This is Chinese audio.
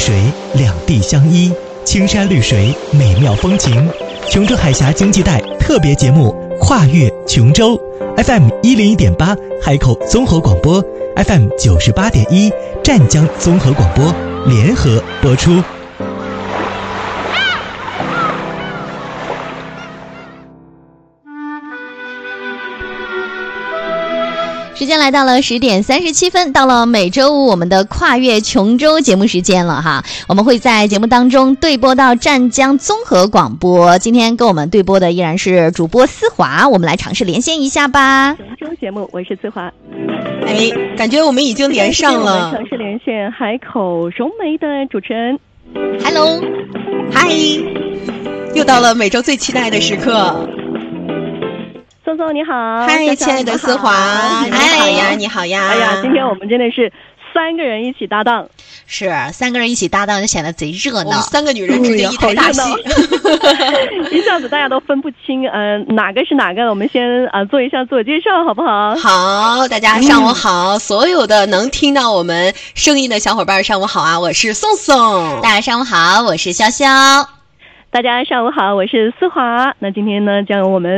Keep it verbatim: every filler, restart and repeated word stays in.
水，两地相依，青山绿水，美妙风情。琼州海峡经济带特别节目《跨越琼州》 ，F M 一零一点八海口综合广播 ，F M 九十八点一湛江综合广播联合播出。 时间来到了十点三十七分，到了每周五我们的跨越琼州节目时间了哈。我们会在节目当中对播到湛江综合广播。今天跟我们对播的依然是主播思华，我们来尝试连线一下吧。 琼州节目，我是思华。 哎，感觉我们已经连上了。 我们尝试连线海口融媒的主持人。 Hello， 嗨，又到了每周最期待的时刻。 宋宋你好， 嗨，亲爱的思华，你好呀，你好呀！ 哎呀，今天我们真的是三个人一起搭档， 是三个人一起搭档就显得贼热闹。 三个女人之间一台大戏， 一下子大家都分不清，呃，哪个是哪个？我们先啊、呃、做一下自我介绍，好不好？ 好，大家上午好，嗯、所有的能听到我们声音的小伙伴，上午好啊！我是宋宋， 大家上午好，我是潇潇， 大家上午好，我是思华。那今天呢，将由我们